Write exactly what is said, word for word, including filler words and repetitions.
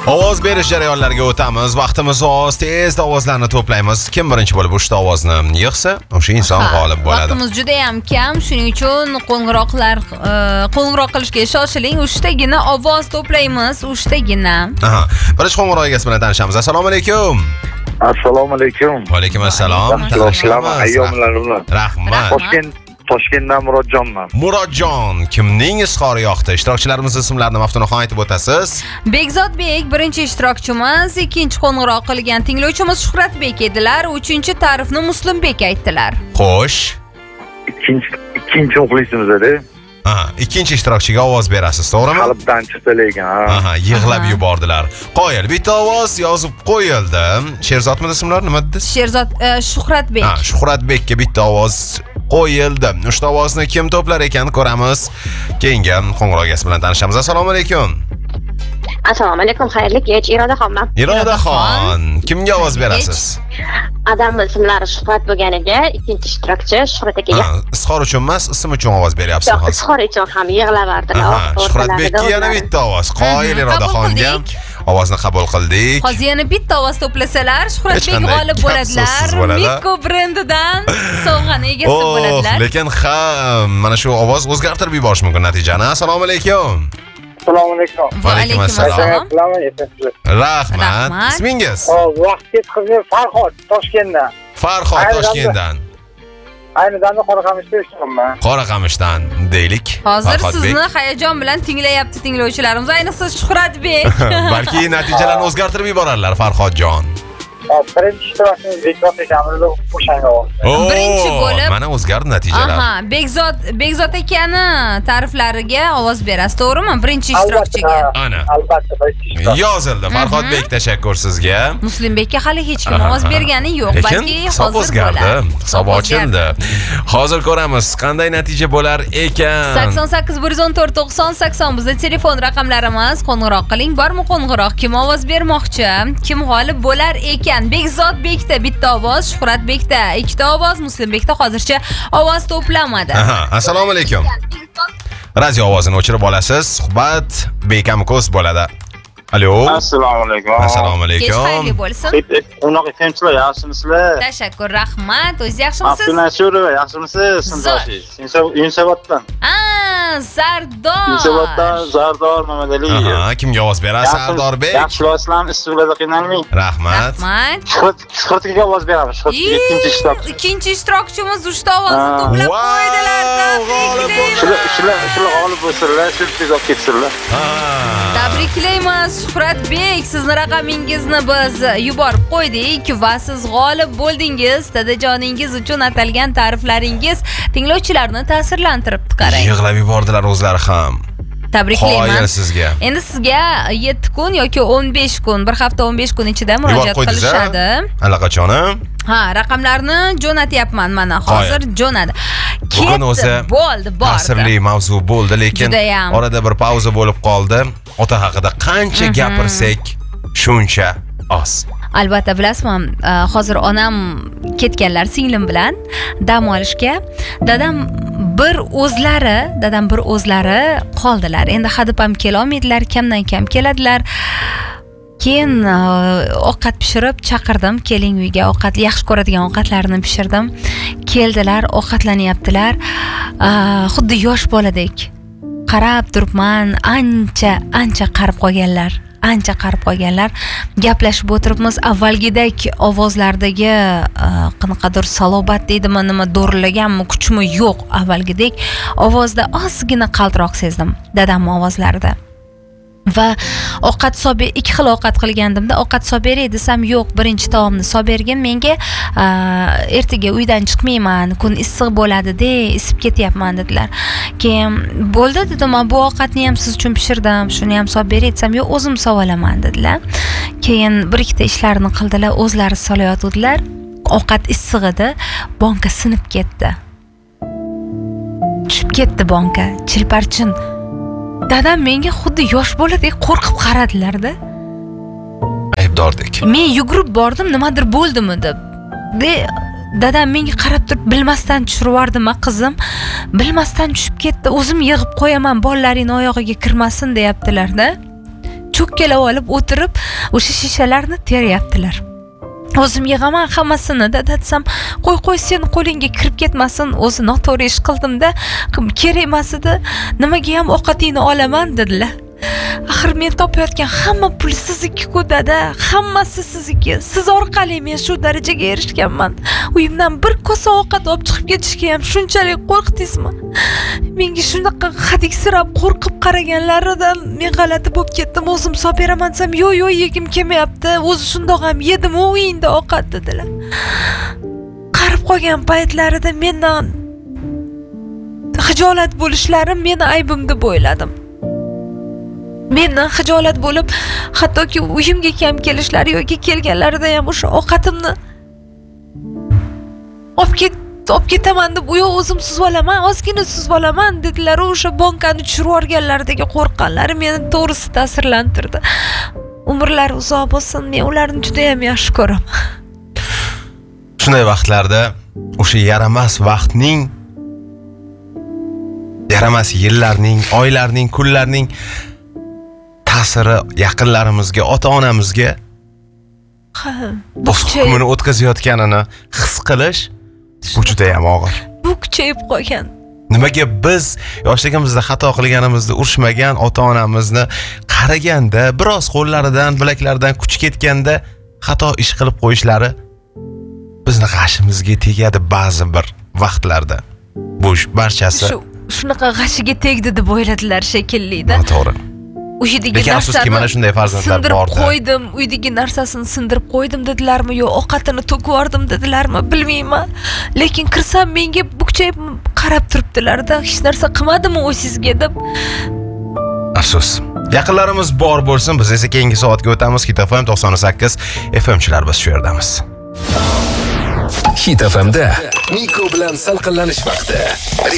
Ovoz berish jarayonlariga o'tamiz. Vaqtimiz oz, tezda ovozlarni to'playmiz. Kim birinchi bo'lib uchta ovozni yig'sa, o'sha inson g'olib bo'ladi. Vaqtimiz juda ham kam, shuning uchun qo'ng'iroqlar qo'ng'iroq qilishga shoshiling. Uchtagina ovoz to'playmiz, uchtagina. Aha. Birinchi qo'ng'iroq egasi bilan tanishamiz. Assalomu alaykum. Assalomu alaykum. Va alaykum assalom. Ayyomlar bilan. Rahmat. Toshkent Toshkentdan Murodjonman. Murodjon, kimning izhori yoqdi? Ishtirokchilarimiz ismlarini Maftunaxon aytib o'tasiz. Bekzodbek birinchi ishtirokchimiz, ikkinchi qo'ng'iroq qilgan tinglovchimiz Shuhratbek edilar, uchinchi ta'rifni Muslimbek aytdilar. Xo'sh. Ikkinchi ikkinchi muxlisimiz-da. Aha, ikkinchi ishtirokchiga ovoz berasiz, to'g'rimi? Qalbdan chiqdi lekin. Aha, yig'lab yubordilar. Qoyil, bitta ovoz yozib qo'yildi. Sherzodmi ismlari nima dedingiz? Sherzod Shuhratbek. Ha, Shuhratbekka bitta ovoz qo'yildi. Uchta ovozni kim to'plar ekan ko'ramiz. Keyingi qo'ng'iroq egasi bilan tanishamiz. Assalomu alaykum. Assalomu alaykum, xayrli kech. Irodaxonman. Irodaxon, kimga ovoz berasiz? Adam ismlari Shuhrat bo'lganiga ikkinchi ishtirokchi Shuhrat akaga. Ha, izhor uchun emas, ism uchun ovoz beryapsiz hozir. Izhor uchun ham yig'laverdilar. Shuhratbekka yana bitta ovoz. Qoyil Irodaxonga ovozni qabul qildik. Hozir yana bitta ovoz to'plasalar, Shuhratbek g'olib bo'ladilar. Mikko brendidan sovg'ani egasi bo'ladilar. Lekin ha, mana shu ovoz o'zgartirib yuborish mumkin natijani. Assalomu alaykum. Assalomu alaykum. Va alaykum assalom. Rahmat. Ismingiz? Hop, vaqt ketib Farhod Toshkentdan. Farhod Toshkentdan. Ayni damda Qoraqamishda ishlayapman. Qoraqamishdan deylik. Hozir sizni hayajon bilan tinglayapti tinglovchilarimiz, ayniqsa Shuhratbek. Balki natijalarni o'zgartirib yuborarlar Farhodjon. Birinchi ishtirokchimiz Bekzod akamiz o'shanga oldi. Birinchi bo'lib mana o'zgardi natijalar. Aha, Bekzod Bekzod akani ta'riflariga ovoz berasiz, to'g'rimi? Birinchi ishtirokchiga. Ana. Albatta, birinchi ishtirokchi. Yozildi. Farhodbek, tashakkur sizga. Muslimbekka hali hech kim ovoz bergani yo'q, balki hisob o'zgardi. Hisob ochildi. Hozir ko'ramiz qanday natija bo'lar ekan. sakson sakkiz bir yuz o'n to'rt to'qson sakson bizning telefon raqamlarimiz. Qo'ng'iroq qiling. Bormi qo'ng'iroq? Kim ovoz bermoqchi? Kim g'olib bo'lar ekan? Bekzodbekda bitta ovoz, Shuhratbekda ikkita ovoz, Muslimbekda hozircha ovoz to'plamadi. Aha, assalomu alaykum. Radio ovozini o'chirib olasiz. Suhbat Bekamko'z bo'ladi. Alo. Assalomu alaykum. Assalomu alaykum. Kech xayrli bo'lsin. Unaqa kimchilar, yaxshimisizlar? Tashakkur, rahmat. O'zingiz yaxshimisiz? Abdunashurova, yaxshimisiz? Sinfdoshingiz. Yunusoboddan. Ah, Zardor. Yunusoboddan Zardor Mamadaliyev. Aha, kimga ovoz berasiz? Sardorbek. Yaxshilar, istiqbolda qiynalmang. Rahmat. Rahmat. Shuhratga ovoz beramiz. Ikkinchi ishtirokchi. Ikkinchi ishtirokchimiz uchta ovozni to'plab qo'ydilar. Shular shular shular g'olib bo'lsinlar, syurpriz olib ketsinlar. Tabriklaymiz Shuhratbek, sizni raqamingizni biz yuborib qo'ydik va siz g'olib bo'ldingiz. Dadajoningiz uchun atalgan ta'riflaringiz tinglovchilarni ta'sirlantiribdi, qarang. Yig'lab yubordilar o'zlari ham. Tabriklayman. Qoyil sizga. Endi sizga yetti kun yoki o'n besh kun, bir hafta o'n besh kun ichida murojaat qilishadi. Allaqachon? Ha, raqamlarni jo'natyapman mana hozir jo'nadi. Bugun o'zi bo'ldi, bordi. ta'sirli mavzu bo'ldi, lekin orada bir pauza bo'lib qoldi. Ota haqida qancha gapirsak, shuncha oz. Albatta bilasizmi, hozir onam ketganlar singlim bilan dam olishga. Dadam bir o'zlari, dadam bir o'zlari qoldilar. Endi hadib ham kela olmaydilar, kamdan kam keladilar. Keyin ovqat pishirib chaqirdim, keling uyga, ovqat yaxshi ko'radigan ovqatlarni pishirdim. Keldilar, ovqatlanyaptilar. Xuddi yosh boladek qarab turibman, ancha ancha qarib qolganlar. Ancha qarib qolganlar. Gaplashib o'tiribmiz. Avvalgidek ovozlardagi qanaqadir salobat deydimi, nima do'rilaganmi, kuchmi yo'q. Avvalgidek ovozda ozgina qaltiroq sezdim dadam ovozlarida. Va ovqat so'b ikki xil ovqat qilgandimda, ovqat so'b beray desam, yo'q, birinchi taomni so'b bergin, menga ertaga uydan chiqmayman, kun issiq bo'ladi de, isib ketyapman dedilar. Keyin bo'ldi dedim, bu ovqatni ham siz uchun pishirdim, shuni ham so'b beray desam, yo'q, o'zim sovolaman dedilar. Keyin bir ikkita ishlarini qildilar, o'zlari solayotdilar. Ovqat issiq edi, bonka sinib ketdi. Tushib ketdi bonka, chilparchin. Dadam menga xuddi yosh boladek qo'rqib qaradilar-da. Aybdordek. Men yugurib bordim, nimadir bo'ldimi deb. De dadam menga qarab turib, bilmasdan tushirvardimi qizim? Bilmasdan tushib ketdi. O'zim yig'ib qo'yaman, bolalaring oyog'iga kirmasin deyaptilar-da. cho'kkalab olib o'tirib o'sha shishalarni teryaptilar. O'zim yig'aman hammasini da desam, qo'y qo'y sen qo'lingga kirib ketmasin, o'zi noto'g'ri ish qildim-da, kerak emas edi, nimaga ham ovqatingni olaman dedilar. Axir men topayotgan hamma pul sizniki-ku dada, hammasi sizniki. Siz orqali men shu darajaga erishganman. Uyimdan bir kosa ovqat olib chiqib ketishga ham shunchalik qo'rqdingizmi? Menga shunaqa hadiksirab qo'rqib qaraganlaridan men g'alati bo'lib ketdim. O'zim solib beraman desam, "Yo'q, yo'q, yegim kelmayapti. O'zi shundoq ham yedim u uyingda ovqat" dedilar. Qarib qolgan paytlarida mendan xijolat bo'lishlari meni aybim deb o'yladim. Mendan xijolat bo'lib, hattoki uyimga kam kelishlari yoki kelganlarida ham o'sha ovqatimni olib ket, olib ketaman deb, "U yo'q, o'zim suzib olaman, ozgina suzib olaman" dedilar. O'sha bonkani tushirib yuborganlaridagi qo'rqqanlari meni to'g'risi ta'sirlantirdi. Umrlari uzoq bo'lsin, men ularni juda ham yaxshi ko'raman. Shunday vaqtlarda o'sha yaramas vaqtning, yaramas yillarning, oylarning, kunlarning ta'siri yaqinlarimizga, ota-onamizga o'z hukmini o'tkazayotganini his qilish bu juda ham og'ir. Bu kuchayib qolgan. Nimaga biz yoshligimizda xato qilganimizni urishmagan ota-onamizni qaraganda, biroz qo'llaridan, bilaklaridan kuch ketganda xato ish qilib qo'yishlari bizni g'ashimizga tegadi ba'zi bir vaqtlarda. Bu barchasi shu shunaqa g'ashiga tegdi deb o'yladilar shekilli-da. To'g'ri. Uydagi Lekin afsuski mana shunday farzandlar sindirib bor-da. qo'ydim, uydagi narsasini sindirib qo'ydim dedilarmi, yo ovqatini to'kib yubordim dedilarmi, bilmayman. Lekin kirsam menga bukchayib qarab turibdilar-da, hech narsa qilmadimmi u sizga deb. Afsus. Yaqinlarimiz bor bo'lsin, biz esa keyingi soatga o'tamiz. Hit F M to'qson sakkiz F M chilar biz shu yerdamiz. Hit F M'da Niko bilan salqinlanish vaqti.